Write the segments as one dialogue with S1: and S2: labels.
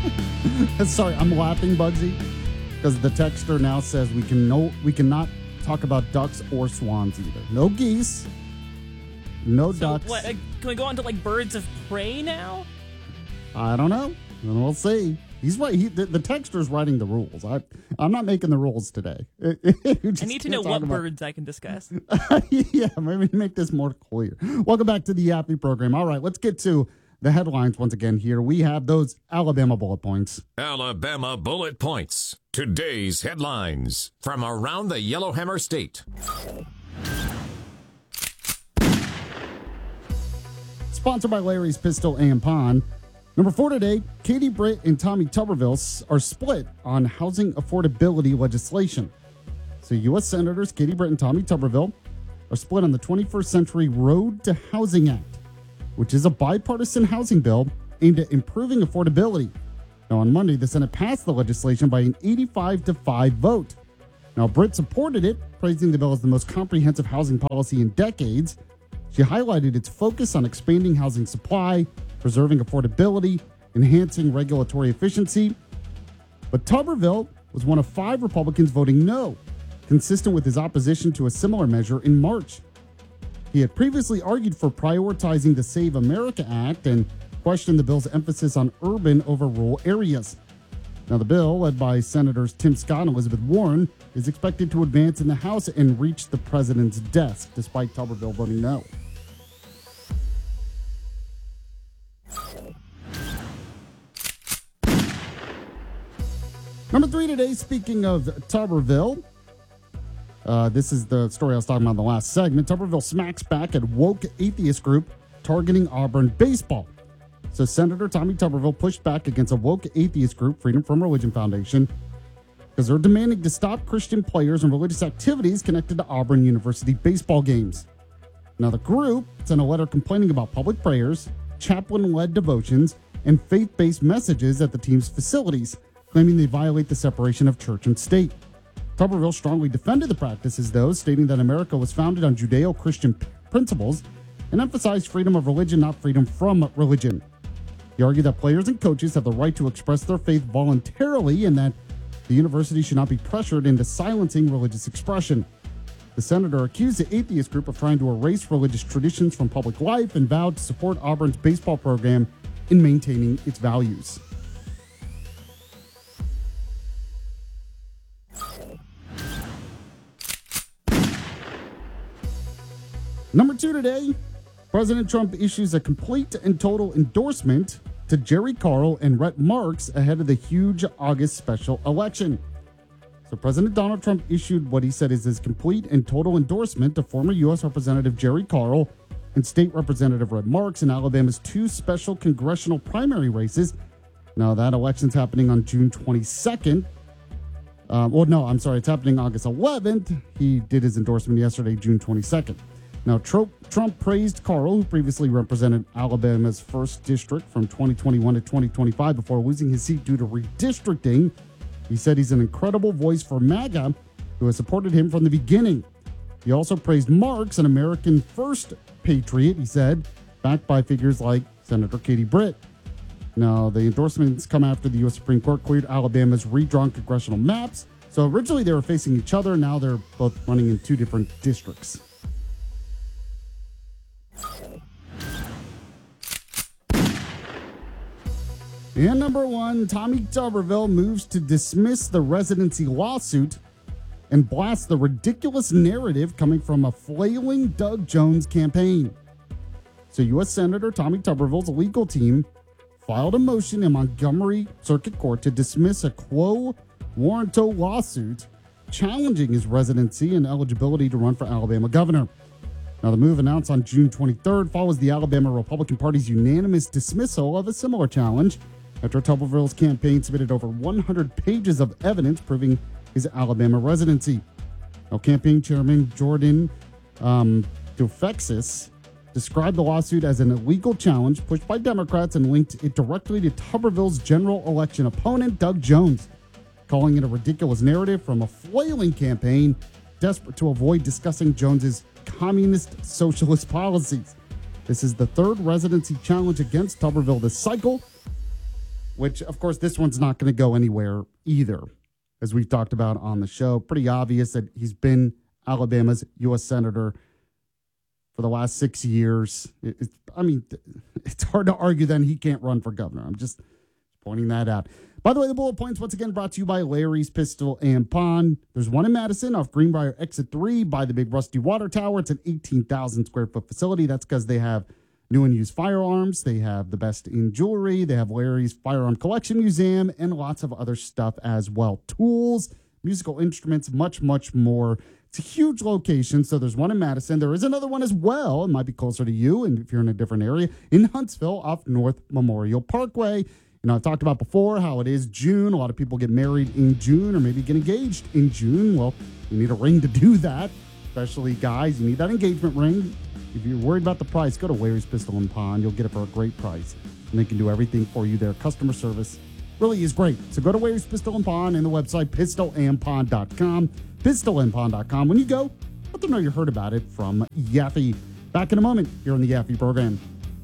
S1: Sorry, I'm laughing, Bugsy, because the texter now says we cannot talk about ducks or swans either. No geese, no ducks.
S2: What? Can we go on to like birds of prey now?
S1: I don't know. We'll see. He's right. The texter's writing the rules. I'm not making the rules today.
S2: I need to know what birds I can discuss.
S1: Yeah, maybe make this more clear. Welcome back to the Yappy program. All right, let's get to the headlines once again here. We have those Alabama bullet points.
S3: Alabama bullet points. Today's headlines from around the Yellowhammer State.
S1: Sponsored by Larry's Pistol and Pond. Number 4 today, Katie Britt and Tommy Tuberville are split on housing affordability legislation. So U.S. Senators Katie Britt and Tommy Tuberville are split on the 21st Century Road to Housing Act, which is a bipartisan housing bill aimed at improving affordability. Now, on Monday, the Senate passed the legislation by an 85-5 vote. Now, Britt supported it, praising the bill as the most comprehensive housing policy in decades. She highlighted its focus on expanding housing supply, preserving affordability, enhancing regulatory efficiency. But Tuberville was one of 5 Republicans voting no, consistent with his opposition to a similar measure in March. He had previously argued for prioritizing the Save America Act and questioned the bill's emphasis on urban over rural areas. Now, the bill, led by Senators Tim Scott and Elizabeth Warren, is expected to advance in the House and reach the president's desk, despite Tuberville voting no. Number 3 today, speaking of Tuberville, this is the story I was talking about in the last segment. Tuberville smacks back at woke atheist group targeting Auburn baseball. So Senator Tommy Tuberville pushed back against a woke atheist group, Freedom from Religion Foundation, because they're demanding to stop Christian players and religious activities connected to Auburn University baseball games. Now, the group sent a letter complaining about public prayers, chaplain-led devotions, and faith-based messages at the team's facilities, claiming they violate the separation of church and state. Tuberville strongly defended the practices, though, stating that America was founded on Judeo-Christian principles and emphasized freedom of religion, not freedom from religion. He argued that players and coaches have the right to express their faith voluntarily and that the university should not be pressured into silencing religious expression. The senator accused the atheist group of trying to erase religious traditions from public life and vowed to support Auburn's baseball program in maintaining its values. Number 2 today, President Trump issues a complete and total endorsement to Jerry Carl and Rhett Marks ahead of the huge August special election. So President Donald Trump issued what he said is his complete and total endorsement to former U.S. Representative Jerry Carl and State Representative Rhett Marks in Alabama's 2 special congressional primary races. Now, that election's happening on June 22nd. It's happening August 11th. He did his endorsement yesterday, June 22nd. Now, Trump praised Carl, who previously represented Alabama's 1st District from 2021 to 2025 before losing his seat due to redistricting. He said he's an incredible voice for MAGA, who has supported him from the beginning. He also praised Marks, an American first patriot, he said, backed by figures like Senator Katie Britt. Now, the endorsements come after the U.S. Supreme Court cleared Alabama's redrawn congressional maps. So originally they were facing each other. Now they're both running in 2 different districts. And number 1, Tommy Tuberville moves to dismiss the residency lawsuit and blasts the ridiculous narrative coming from a flailing Doug Jones campaign. So U.S. Senator Tommy Tuberville's legal team filed a motion in Montgomery Circuit Court to dismiss a quo warranto lawsuit challenging his residency and eligibility to run for Alabama governor. Now, the move announced on June 23rd follows the Alabama Republican Party's unanimous dismissal of a similar challenge after Tuberville's campaign submitted over 100 pages of evidence proving his Alabama residency. Now, campaign chairman Jordan Dufexis described the lawsuit as an illegal challenge pushed by Democrats and linked it directly to Tuberville's general election opponent, Doug Jones, calling it a ridiculous narrative from a flailing campaign desperate to avoid discussing Jones's communist socialist policies. This is the 3rd residency challenge against Tuberville this cycle. which, of course, this one's not going to go anywhere either, as we've talked about on the show. Pretty obvious that he's been Alabama's U.S. Senator for the last 6 years. It's hard to argue then he can't run for governor. I'm just pointing that out. By the way, the bullet points, once again, brought to you by Larry's Pistol and Pawn. There's one in Madison off Greenbrier Exit 3 by the big Rusty Water Tower. It's an 18,000 square foot facility. That's because they have new and used firearms. They have the best in jewelry. They have Larry's Firearm Collection Museum and lots of other stuff as well. Tools, musical instruments, much, much more. It's a huge location. So there's one in Madison. There is another one as well. It might be closer to you, and if you're in a different area, in Huntsville off North Memorial Parkway. I've talked about before how it is June. A lot of people get married in June or maybe get engaged in June. Well, you need a ring to do that, especially guys. You need that engagement ring. If you're worried about the price, go to Larry's Pistol and Pawn. You'll get it for a great price. And they can do everything for you there. Customer service really is great. So go to Larry's Pistol and Pawn and the website pistolandpawn.com. Pistolandpawn.com. When you go, let them know you heard about it from Yaffe. Back in a moment here on the Yaffe program.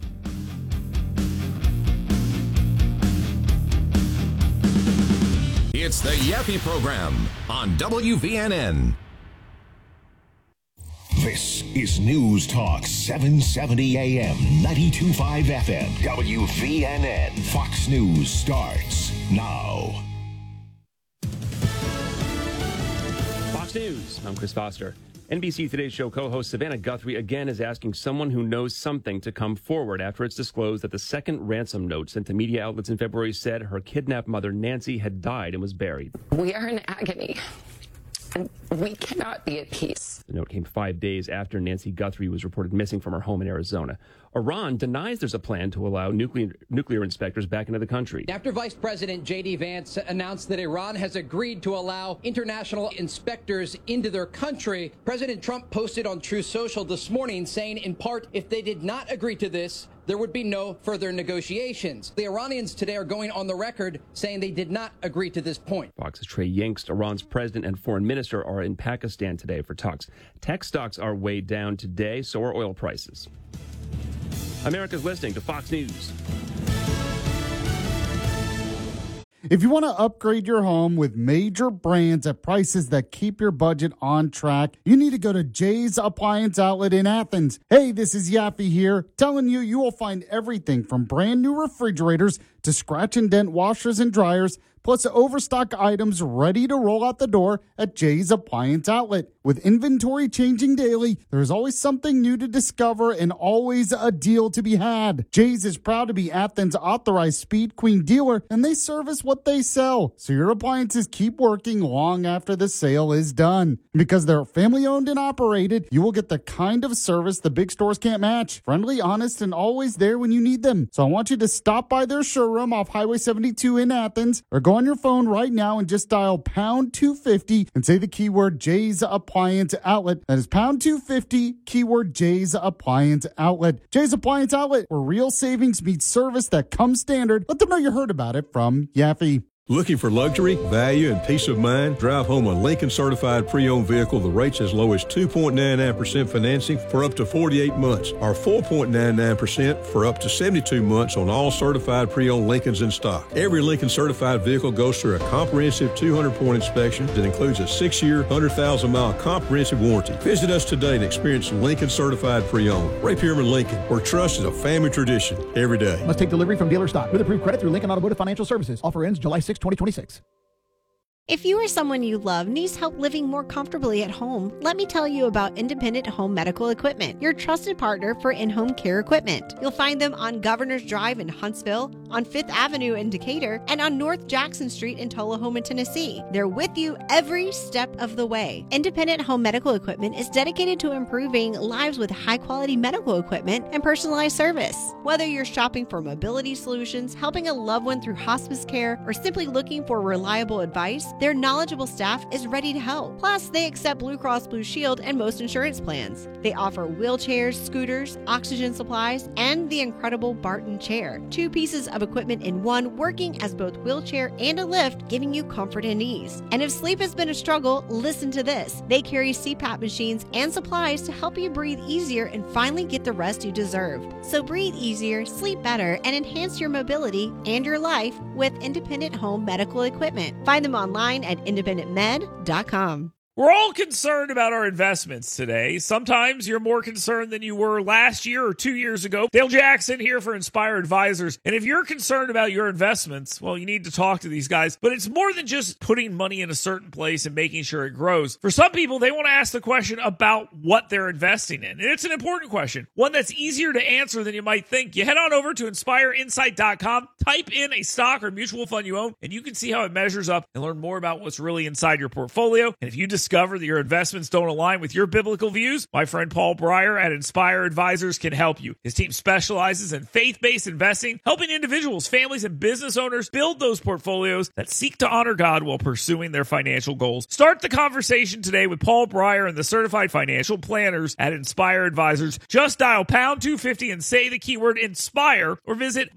S3: It's the Yaffe program on WVNN.
S4: This is News Talk 770 AM, 92.5 FM, WVNN. Fox News starts now.
S5: Fox News, I'm Chris Foster. NBC Today's Show co-host Savannah Guthrie again is asking someone who knows something to come forward after it's disclosed that the second ransom note sent to media outlets in February said her kidnapped mother Nancy had died and was buried.
S6: We are in agony, and we cannot be at peace.
S5: The note came 5 days after Nancy Guthrie was reported missing from her home in Arizona. Iran denies there's a plan to allow nuclear inspectors back into the country.
S7: After Vice President J.D. Vance announced that Iran has agreed to allow international inspectors into their country, President Trump posted on Truth Social this morning saying, in part, if they did not agree to this, there would be no further negotiations. The Iranians today are going on the record saying they did not agree to this point.
S5: Fox's Trey Yingst, Iran's president and foreign minister, are in Pakistan today for talks. Tech stocks are way down today, so are oil prices. America's listening to Fox News.
S1: If you want to upgrade your home with major brands at prices that keep your budget on track, you need to go to Jay's Appliance Outlet in Athens. Hey, this is Yaffe here, telling you will find everything from brand new refrigerators to scratch and dent washers and dryers, plus overstock items ready to roll out the door at Jay's Appliance Outlet. With inventory changing daily, there's always something new to discover and always a deal to be had. Jay's is proud to be Athens' authorized Speed Queen dealer, and they service what they sell, so your appliances keep working long after the sale is done. And because they're family owned and operated, you will get the kind of service the big stores can't match. Friendly, honest, and always there when you need them. So I want you to stop by their showroom off Highway 72 in Athens, or go on your phone right now and just dial pound 250 and say the keyword Jay's Appliance Outlet. That is pound 250, keyword Jay's Appliance Outlet. Jay's Appliance Outlet, where real savings meets service that comes standard. Let them know you heard about it from Yaffe.
S8: Looking for luxury, value, and peace of mind? Drive home a Lincoln certified pre-owned vehicle. The rates as low as 2.99% financing for up to 48 months, or 4.99% for up to 72 months on all certified pre-owned Lincolns in stock. Every Lincoln certified vehicle goes through a comprehensive 200-point inspection that includes a 6-year, 100,000-mile comprehensive warranty. Visit us today and experience Lincoln certified pre-owned. Ray Pierman Lincoln, where trust is a family tradition every day.
S9: Must take delivery from dealer stock with approved credit through Lincoln Automotive Financial Services. Offer ends July 6, 2026.
S10: If you or someone you love needs help living more comfortably at home, let me tell you about Independent Home Medical Equipment, your trusted partner for in-home care equipment. You'll find them on Governor's Drive in Huntsville, on 5th Avenue in Decatur, and on North Jackson Street in Tullahoma, Tennessee. They're with you every step of the way. Independent Home Medical Equipment is dedicated to improving lives with high-quality medical equipment and personalized service. Whether you're shopping for mobility solutions, helping a loved one through hospice care, or simply looking for reliable advice, Their knowledgeable staff is ready to help. Plus, they accept Blue Cross Blue Shield and most insurance plans. They offer wheelchairs, scooters, oxygen supplies, and the incredible Barton chair. 2 pieces of equipment in one, working as both wheelchair and a lift, giving you comfort and ease. And if sleep has been a struggle, listen to this. They carry CPAP machines and supplies to help you breathe easier and finally get the rest you deserve. So breathe easier, sleep better, and enhance your mobility and your life with Independent Home Medical Equipment. Find them online at independentmed.com.
S11: We're all concerned about our investments today. Sometimes you're more concerned than you were last year or 2 years ago. Dale Jackson here for Inspire Advisors. And if you're concerned about your investments, well, you need to talk to these guys. But it's more than just putting money in a certain place and making sure it grows. For some people, they want to ask the question about what they're investing in. And it's an important question, one that's easier to answer than you might think. You head on over to inspireinsight.com, type in a stock or mutual fund you own, and you can see how it measures up and learn more about what's really inside your portfolio. And if you discover that your investments don't align with your biblical views, my friend Paul Breyer at Inspire Advisors can help you. His team specializes in faith-based investing, helping individuals, families, and business owners build those portfolios that seek to honor God while pursuing their financial goals. Start the conversation today with Paul Breyer and the certified financial planners at Inspire Advisors. Just dial pound 250 and say the keyword INSPIRE or visit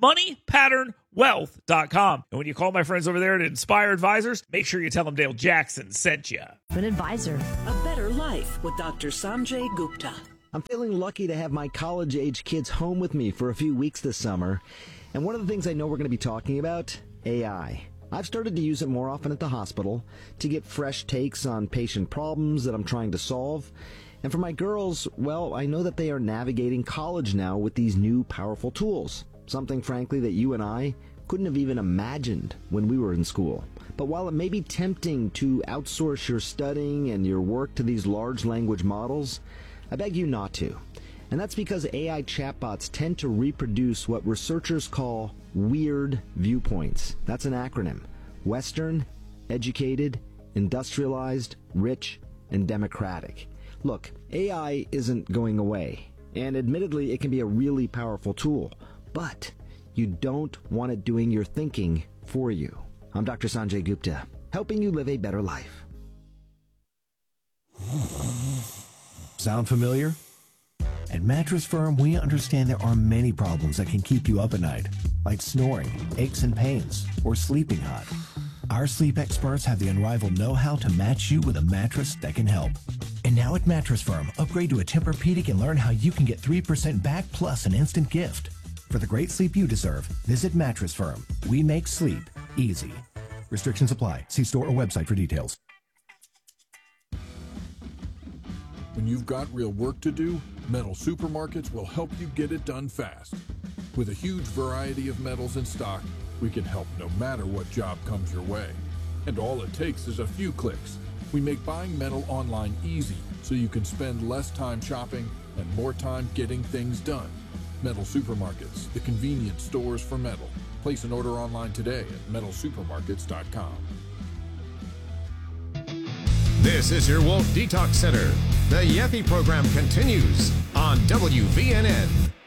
S11: moneypatternwealth.com. And when you call my friends over there at Inspire Advisors, make sure you tell them Dale Jackson sent you.
S12: An advisor. A better life with Dr. Sanjay Gupta.
S13: I'm feeling lucky to have my college-age kids home with me for a few weeks this summer. And one of the things I know we're going to be talking about, AI. I've started to use it more often at the hospital to get fresh takes on patient problems that I'm trying to solve. And for my girls, well, I know that they are navigating college now with these new powerful tools. Something, frankly, that you and I couldn't have even imagined when we were in school. But while it may be tempting to outsource your studying and your work to these large language models, I beg you not to. And that's because AI chatbots tend to reproduce what researchers call weird viewpoints. That's an acronym. Western, educated, industrialized, rich, and democratic. Look, AI isn't going away. And admittedly, it can be a really powerful tool. But you don't want it doing your thinking for you. I'm Dr. Sanjay Gupta, helping you live a better life.
S14: Sound familiar? At Mattress Firm, we understand there are many problems that can keep you up at night, like snoring, aches and pains, or sleeping hot. Our sleep experts have the unrivaled know-how to match you with a mattress that can help. And now at Mattress Firm, upgrade to a Tempur-Pedic and learn how you can get 3% back plus an instant gift. For the great sleep you deserve, visit Mattress Firm. We make sleep easy. Restrictions apply. See store or website for details.
S15: When you've got real work to do, Metal Supermarkets will help you get it done fast. With a huge variety of metals in stock, we can help no matter what job comes your way. And all it takes is a few clicks. We make buying metal online easy so you can spend less time shopping and more time getting things done. Metal Supermarkets, the convenient stores for metal. Place an order online today at metalsupermarkets.com.
S3: This is your Wolf Detox Center. The Yeti program continues on WVNN.